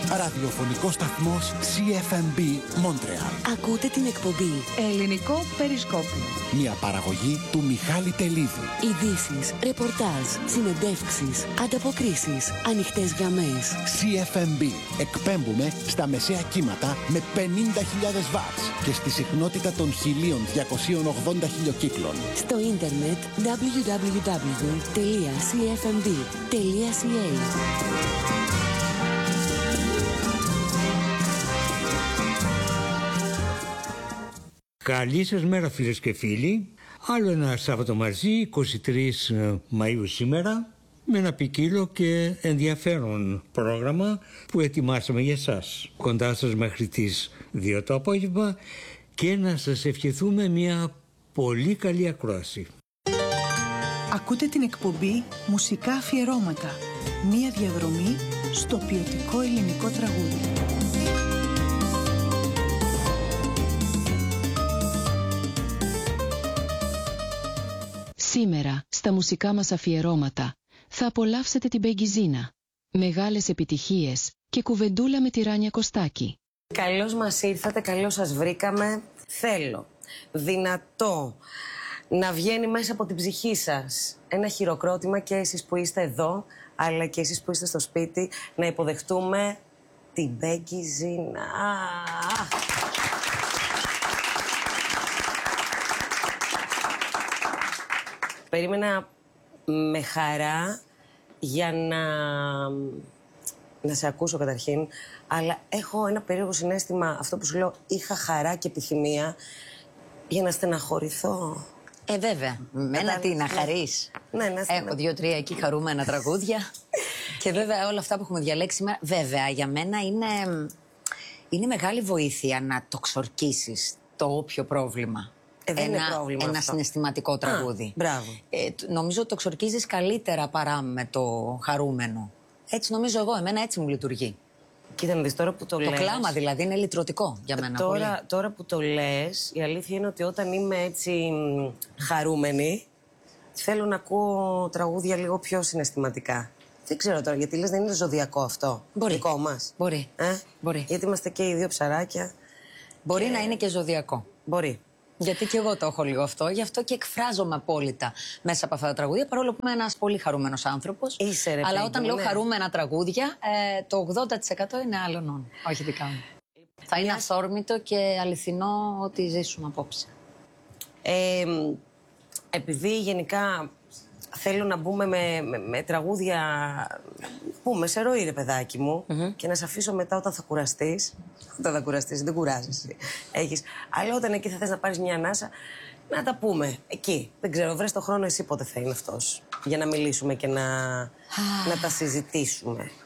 Ραδιοφωνικό σταθμός CFMB Montreal. Ακούτε την εκπομπή Ελληνικό Περισκόπιο. Μια παραγωγή του Μιχάλη Τελίδου. Ειδήσεις, ρεπορτάζ, συνεντεύξεις, ανταποκρίσεις, ανοιχτές γραμμές. CFMB. Εκπέμπουμε στα μεσαία κύματα με 50.000 watts και στη συχνότητα των 1.280 χιλιοκύκλων. Στο ίντερνετ www.cfmb.ca. Καλή σας μέρα φίλες και φίλοι. Άλλο ένα Σάββατο μαζί, 23 Μαΐου σήμερα, με ένα ποικίλο και ενδιαφέρον πρόγραμμα που ετοιμάσαμε για εσάς. Κοντά σας μέχρι τις 2 το απόγευμα και να σας ευχηθούμε μια πολύ καλή ακρόαση. Ακούτε την εκπομπή Μουσικά Αφιερώματα. Μία διαδρομή στο ποιοτικό ελληνικό τραγούδι. Σήμερα, στα μουσικά μας αφιερώματα, θα απολαύσετε την Μπέγκιζίνα, μεγάλες επιτυχίες και κουβεντούλα με τη Ράνια Κωστάκη. Καλώς μας ήρθατε, καλώς σας βρήκαμε. Θέλω δυνατό να βγαίνει μέσα από την ψυχή σας ένα χειροκρότημα, και εσείς που είστε εδώ, αλλά και εσείς που είστε στο σπίτι, να υποδεχτούμε την Μπέγκιζίνα. Περίμενα με χαρά για να σε ακούσω καταρχήν, αλλά έχω ένα περίεργο συναίσθημα, αυτό που σου λέω, είχα χαρά και επιθυμία για να στεναχωρηθώ. Βέβαια. Μένα τι, να χαρείς. Ναι, να έχω 2-3 εκεί χαρούμενα τραγούδια. Και βέβαια όλα αυτά που έχουμε διαλέξει σήμερα, βέβαια για μένα είναι μεγάλη βοήθεια να το ξορκίσεις το όποιο πρόβλημα. Δεν είναι πρόβλημα ένα αυτό. συναισθηματικό τραγούδι. Μπράβο. Νομίζω ότι το ξορκίζεις καλύτερα παρά με το χαρούμενο. Έτσι νομίζω εγώ, εμένα έτσι μου λειτουργεί. Κοίτα να δεις, τώρα που το λες. Το κλάμα δηλαδή είναι λυτρωτικό για μένα. Τώρα που το λες, η αλήθεια είναι ότι όταν είμαι έτσι χαρούμενη, θέλω να ακούω τραγούδια λίγο πιο συναισθηματικά. Δεν ξέρω τώρα, γιατί λες δεν είναι ζωδιακό αυτό. Μπορεί. Δικό μας. Μπορεί. Μπορεί. Γιατί είμαστε και οι δύο ψαράκια. Μπορεί να είναι και ζωδιακό. Μπορεί. Γιατί και εγώ το έχω λίγο αυτό, γι' αυτό και εκφράζομαι απόλυτα μέσα από αυτά τα τραγούδια. Παρόλο που είμαι ένας πολύ χαρούμενος άνθρωπος. Είσαι, ρε, αλλά παιδί, όταν λέω ναι. χαρούμενα τραγούδια, το 80% είναι άλλων, όχι δικά μου. Θα είναι αυθόρμητο και αληθινό ότι ζήσουμε απόψε. Επειδή γενικά θέλω να μπούμε με τραγούδια, πούμε σε ροή ρε παιδάκι μου, και να σε αφήσω μετά όταν θα κουραστείς. Όταν θα κουραστείς, δεν κουράζεσαι. Έχεις. Αλλά όταν εκεί θα θες να πάρεις μια ανάσα, να τα πούμε εκεί. Δεν ξέρω, βρες το χρόνο εσύ πότε θα είναι αυτός, για να μιλήσουμε και να τα συζητήσουμε.